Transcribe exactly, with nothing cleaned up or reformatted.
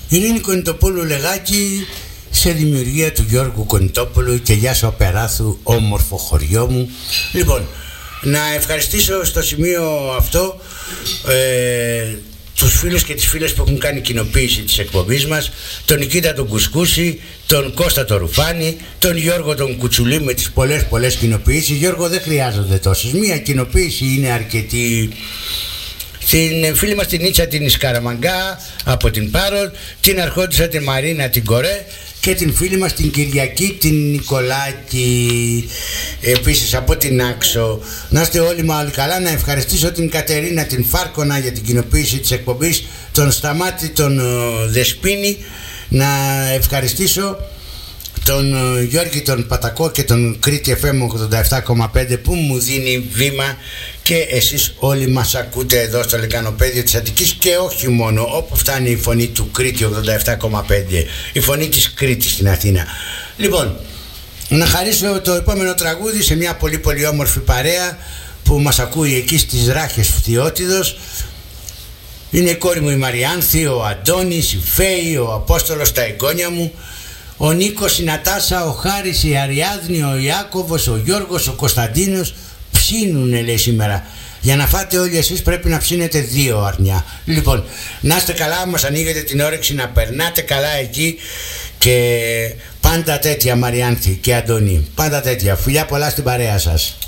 Ειρήνη Κονιτοπούλου Λεγάκη, σε δημιουργία του Γιώργου Κονιτόπουλου και γεια σου Απεράθου, όμορφο χωριό μου. Λοιπόν, να ευχαριστήσω στο σημείο αυτό ε, τους φίλους και τις φίλες που έχουν κάνει κοινοποίηση της εκπομπής μας, τον Νικήτα τον Κουσκούση, τον Κώστα τον Ρουφάνη, τον Γιώργο τον Κουτσουλή με τις πολλές πολλές κοινοποίησεις. Γιώργο, δεν χρειάζονται τόσες, μία κοινοποίηση είναι αρκετή. Την φίλη μας την Ίτσα την Ισκαραμαγκά από την Πάρολ, την αρχόντισσα την Μαρίνα την Κορέ και την φίλη μας την Κυριακή την Νικολάκη επίσης από την Άξο. Να είστε όλοι μα όλοι καλά. Να ευχαριστήσω την Κατερίνα την Φάρκονα για την κοινοποίηση της εκπομπής, τον Σταμάτη τον Δεσπίνη, να ευχαριστήσω τον Γιώργη τον Πατακό και τον Κρήτη εφ εμ ογδόντα επτά κόμμα πέντε που μου δίνει βήμα, και εσείς όλοι μας ακούτε εδώ στο λεκανοπέδιο της Αττικής, και όχι μόνο, όπου φτάνει η φωνή του Κρήτη ογδόντα επτά κόμμα πέντε, η φωνή της Κρήτης στην Αθήνα. Λοιπόν, να χαρίσω το επόμενο τραγούδι σε μια πολύ πολύ όμορφη παρέα που μας ακούει εκεί στις Ράχες Φθιώτιδος. Είναι η κόρη μου η Μαριάνθη, ο Αντώνης, η Φέη, ο Απόστολος, τα εγγόνια μου, ο Νίκος, η Νατάσα, ο Χάρης, η Αριάδνη, ο Ιάκωβος, ο Γιώργος, ο Κωνσταντίνος. Ψίνουνε λέει σήμερα. Για να φάτε όλοι εσείς πρέπει να ψήνετε δύο αρνιά. Λοιπόν, να είστε καλά, μας ανοίγετε την όρεξη να περνάτε καλά εκεί, και πάντα τέτοια Μαριάνθη και Αντώνη, πάντα τέτοια. Φιλιά πολλά στην παρέα σας.